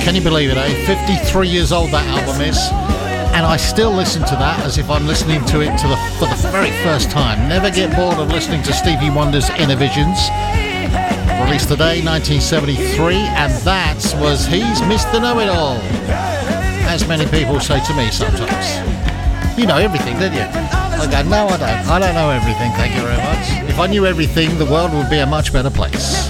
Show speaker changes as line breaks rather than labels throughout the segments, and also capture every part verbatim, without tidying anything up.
Can you believe it, eh? fifty-three years old that album is. And I still listen to that as if I'm listening to it to the, for the very first time. Never get bored of listening to Stevie Wonder's Inner Visions. Released today, nineteen seventy-three, and that was He's Mister Know-It-All. As many people say to me sometimes. You know everything, don't you? I go, no, I don't. I don't know everything, thank you very much. If I knew everything, the world would be a much better place.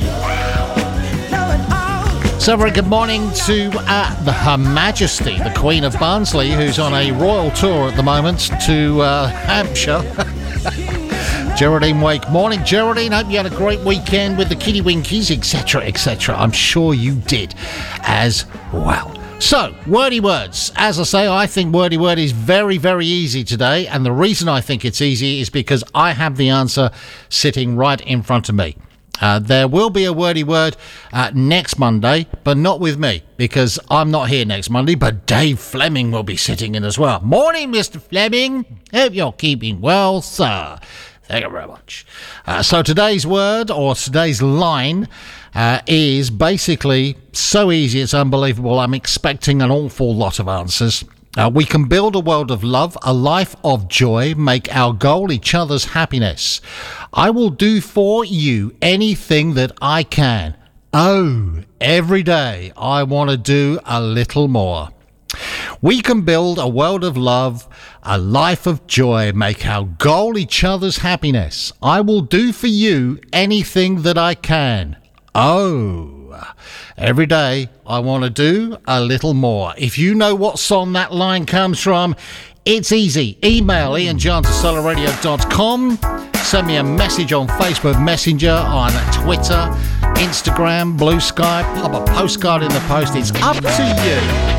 So very good morning to uh, the Her Majesty, the Queen of Barnsley, who's on a royal tour at the moment to uh, Hampshire. Geraldine Wake. Morning, Geraldine. Hope you had a great weekend with the Kitty Winkies, et cetera, et cetera. I'm sure you did as well. So, wordy words. As I say, I think wordy word is very, very easy today. And the reason I think it's easy is because I have the answer sitting right in front of me. Uh, there will be a wordy word uh, next Monday, but not with me, because I'm not here next Monday, but Dave Fleming will be sitting in as well. Morning, Mister Fleming. Hope you're keeping well, sir. Thank you very much. Uh, so today's word, or today's line, uh, is basically so easy, it's unbelievable. I'm expecting an awful lot of answers. Uh, we can build a world of love, a life of joy, make our goal each other's happiness. I will do for you anything that I can. Oh, every day I want to do a little more. We can build a world of love, a life of joy, make our goal each other's happiness. I will do for you anything that I can. Oh, every day I want to do a little more. If you know what song that line comes from, it's easy. Email ian johns at solar radio dot com. Send me a message on Facebook Messenger, on Twitter, Instagram, Blue Sky. Pop a postcard in the post. It's up to you.